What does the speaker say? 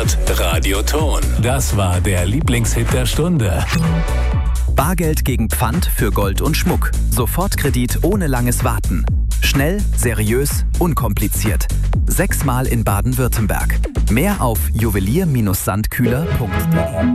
hört Radio Ton. Das war der Lieblingshit der Stunde. Bargeld gegen Pfand für Gold und Schmuck. Sofortkredit ohne langes Warten. Schnell, seriös, unkompliziert. 6-mal in Baden-Württemberg. Mehr auf juwelier-sandkühler.de.